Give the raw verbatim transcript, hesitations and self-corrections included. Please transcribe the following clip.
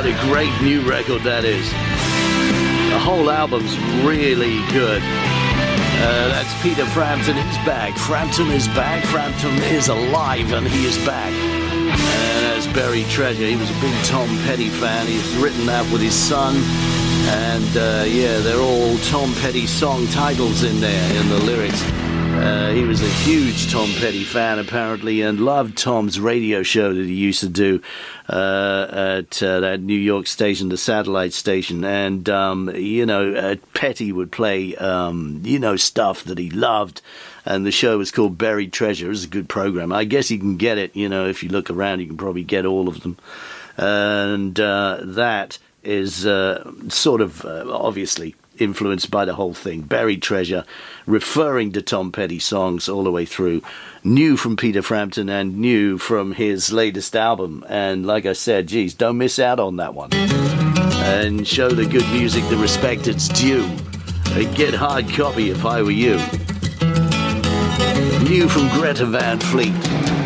What a great new record that is. The whole album's really good. Uh, that's Peter Frampton. He's back. Frampton is back. Frampton is alive, and he is back. And that's Buried Treasure. He was a big Tom Petty fan. He's written that with his son. And, uh, yeah, they're all Tom Petty song titles in there, in the lyrics. Uh, he was a huge Tom Petty fan, apparently, and loved Tom's radio show that he used to do uh, at uh, that New York station, the satellite station. And, um, you know, uh, Petty would play, um, you know, stuff that he loved. And the show was called Buried Treasure. It was a good program. I guess you can get it, you know, if you look around, you can probably get all of them. And uh, that is uh, sort of, uh, obviously, influenced by the whole thing. Buried Treasure, referring to Tom Petty songs all the way through. New from Peter Frampton and new from his latest album. And like I said, geez, don't miss out on that one. And show the good music the respect it's due. I'd get hard copy if I were you. New from Greta Van Fleet.